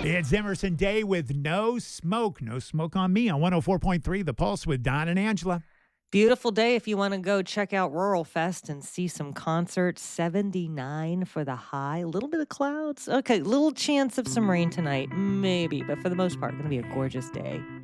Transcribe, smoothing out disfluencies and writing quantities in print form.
It's Emerson Day with No Smoke. No Smoke on Me on 104.3 The Pulse with Don and Angela. Beautiful day if you want to go check out Rural Fest and see some concerts. 79 for the high. A little bit of clouds. Okay, little chance of some rain tonight, maybe, but for the most part, going to be a gorgeous day.